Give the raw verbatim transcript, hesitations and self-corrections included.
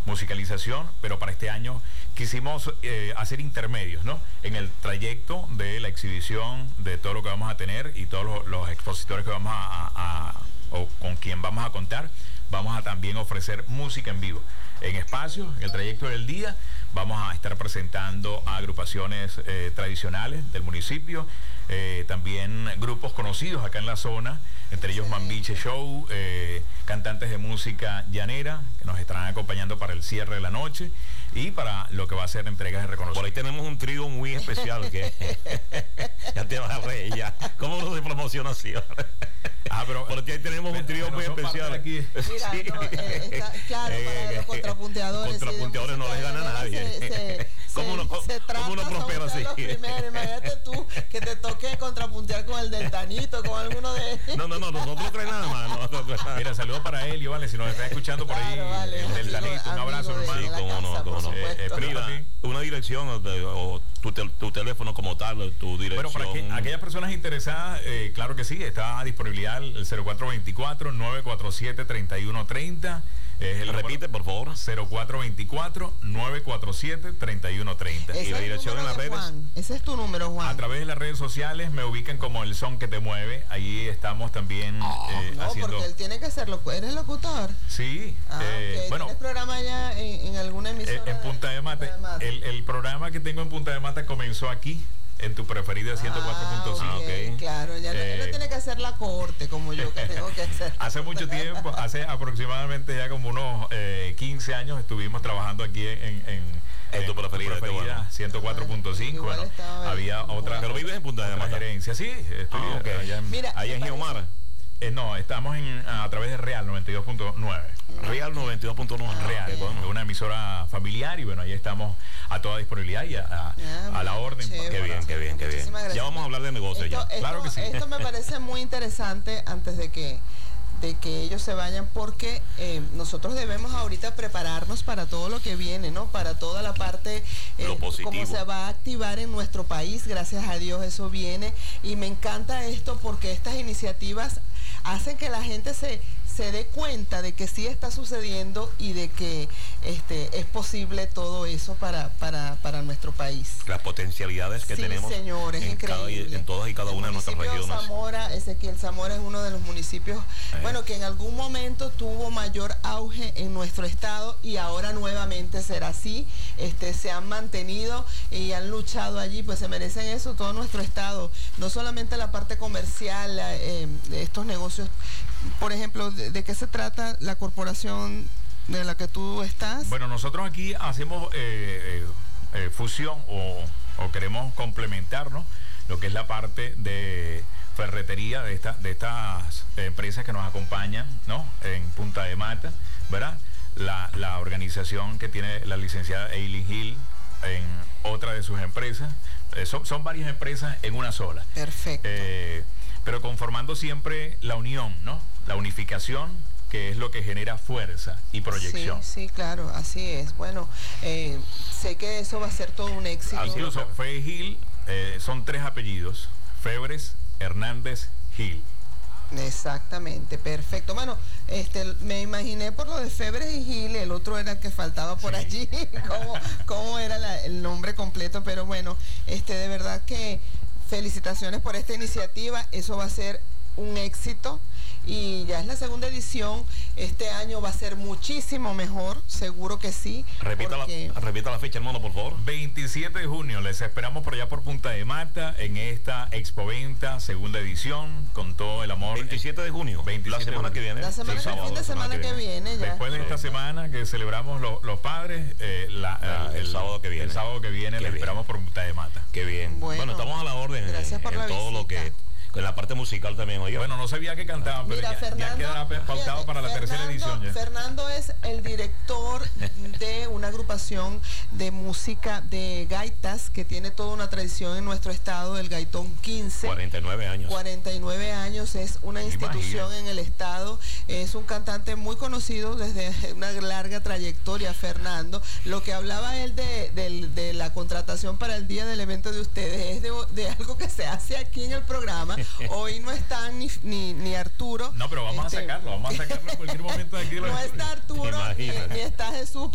musicalización, pero para este año quisimos eh, hacer intermedios, ¿no? En el trayecto de la exhibición, de todo lo que vamos a tener y todos los, los expositores que vamos a, a, a o con quien vamos a contar, vamos a también ofrecer música en vivo. En espacios, en el trayecto del día, vamos a estar presentando a agrupaciones eh, tradicionales del municipio, eh, también grupos conocidos acá en la zona, entre ellos Mambiche Show, eh, cantantes de música llanera, que nos estarán acompañando para el cierre de la noche y para lo que va a ser entregas de reconocimiento. Por ahí tenemos un trío muy especial que ya te vas a reír ya. ¿Cómo no se promociona así? Ah, pero porque ahí tenemos pero, un trío muy especial aquí. Mira, sí. no, eh, está, claro, eh, para los contrapunteadores. Contrapunteadores no les gana a nadie. Se, se, ¿Cómo uno, se ¿cómo uno prospera así? Primeros, imagínate tú que te toque contrapuntear con el del Tanito, con alguno de... No, no, no, nosotros trae nada más. No. Mira, saludos para Elio, vale, si nos está escuchando por ahí, claro, vale, el del Tanito, un abrazo, hermano. Sí, cómo no, cómo no. Eh, mira, una dirección o, o tu, te, tu teléfono como tal, tu dirección. Bueno, para que, aquellas personas interesadas, eh, claro que sí, está a disponibilidad el cero cuatro veinticuatro, nueve cuatro siete, treinta y uno treinta. Es el Repite, por favor. cero cuatro veinticuatro, nueve cuatro siete, treinta y uno treinta. Y la dirección en las redes. Juan. Ese es tu número, Juan. A través de las redes sociales me ubican como El Son que te mueve. Ahí estamos también oh, eh, no, haciendo... porque él tiene que serlo. ¿Eres locutor? Sí. Ah, eh, okay. Bueno, ¿tienes programa ya en, en alguna emisora? En, en Punta de Mata. De Mata. El, el programa que tengo en Punta de Mata comenzó aquí, en tu preferida ciento cuatro punto cinco. Ah, okay. Okay. Claro, ya eh, no, no tiene que hacer la corte como yo que tengo que hacer. Hace mucho tiempo, hace aproximadamente ya como unos eh, quince años estuvimos trabajando aquí en, en, en, en tu preferida, preferida ciento cuatro punto cinco. Bueno, había otra. Pero vives en Punta de Mata. Gerencia, sí, estoy ah, okay. allá en, Mira, allá en Giomara. Eh, no, estamos en, a través de Real noventa y dos punto nueve. Real noventa y dos punto nueve. Ah, Real, okay. Bueno, una emisora familiar y bueno, ahí estamos a toda disponibilidad y a, a, ah, a la orden. Chévere. Qué bien, qué bien, qué bien. Ya vamos a hablar de negocios esto, ya. Esto, claro que sí. Esto me parece muy interesante antes de que de que ellos se vayan, porque eh, nosotros debemos ahorita prepararnos para todo lo que viene, ¿no? Para toda la parte, eh, como se va a activar en nuestro país, gracias a Dios eso viene, y me encanta esto porque estas iniciativas hacen que la gente se, se dé cuenta de que sí está sucediendo y de que este, es posible todo eso para, para, para nuestro país. Las potencialidades que sí, tenemos señores, en, cada, en todas y cada una de nuestras regiones. Zamora, Ezequiel Zamora es uno de los municipios, eh. bueno, que en algún momento tuvo mayor auge en nuestro estado y ahora nuevamente será así. Este, se han mantenido y han luchado allí, pues se merecen eso todo nuestro estado, no solamente la parte comercial, eh, de estos negocios. Por ejemplo, ¿de, ¿de qué se trata la corporación de la que tú estás? Bueno, nosotros aquí hacemos eh, eh, fusión o, o queremos complementarnos lo que es la parte de ferretería de, esta, de estas empresas que nos acompañan, ¿no? En Punta de Mata, ¿verdad? La, la organización que tiene la licenciada Eileen Hill en otra de sus empresas. Eh, son, son varias empresas en una sola. Perfecto. Eh, pero conformando siempre la unión, ¿no? La unificación, que es lo que genera fuerza y proyección. Sí, sí, claro, así es. Bueno, eh, sé que eso va a ser todo un éxito. Incluso Fe Gil, eh, son tres apellidos, Febres, Hernández, Gil. Exactamente, perfecto. Bueno, este, me imaginé por lo de Febres y Gil, el otro era el que faltaba por sí. allí, cómo, cómo era la, el nombre completo, pero bueno, este, de verdad que felicitaciones por esta iniciativa, eso va a ser un éxito y ya es la segunda edición, este año va a ser muchísimo mejor, seguro que sí. Repita, porque... la, repita la fecha, hermano, por favor. veintisiete de junio, les esperamos por allá por Punta de Mata, en esta Expoventa, segunda edición, con todo el amor. veintisiete de junio, veintisiete la semana que viene. La semana, sí, el fin de semana, semana que viene. viene ya. Después de esta semana que celebramos lo, los padres, eh, la, ah, el, el sábado que viene. El sábado que viene, les esperamos por Punta de Mata. Qué bien. Bueno, bueno estamos a la orden gracias por en, la en todo visita. lo que... En la parte musical también, oye. Bueno, no sabía que cantaban, pero Mira, ya, Fernando, ya queda pautado fíjate, para la Fernando, tercera edición. Ya. Fernando es el director de una agrupación de música de gaitas que tiene toda una tradición en nuestro estado, el Gaitón quince. cuarenta y nueve años. cuarenta y nueve años, es una institución Imagina. en el estado, es un cantante muy conocido desde una larga trayectoria, Fernando. Lo que hablaba él de, de, de la contratación para el día del evento de ustedes es de, de algo que se hace aquí en el programa. Hoy no están ni, ni, ni Arturo. No, pero vamos este, a sacarlo, vamos a sacarlo en cualquier momento de aquí. No está Arturo, ni, ni está Jesús.